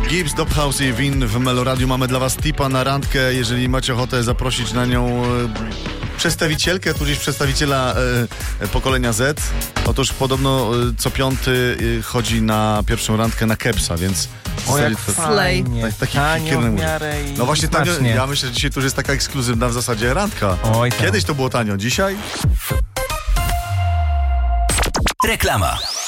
Gibbs, Dophouse i Win w Meloradiu. Mamy dla was tipa na randkę, jeżeli macie ochotę zaprosić na nią przedstawicielkę, tudzież przedstawiciela pokolenia Z. Otóż podobno co piąty chodzi na pierwszą randkę na kepsa, więc... O, jak fajnie. Taki tanio w miarę i no właśnie tanio, smacznie. ja myślę, że dzisiaj to już jest taka ekskluzywna w zasadzie randka. Oj, tam. Kiedyś to było tanio, dzisiaj? Reklama.